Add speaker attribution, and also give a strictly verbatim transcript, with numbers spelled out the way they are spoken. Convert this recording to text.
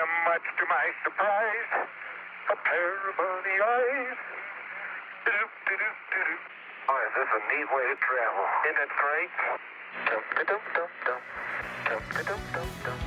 Speaker 1: And much to my surprise, a pair of bunny eyes. Do-do-do-do-do. Oh, is this a neat way to travel? Isn't it great? Dum-da-dum-dum-dum. Dum-da-dum-dum-dum.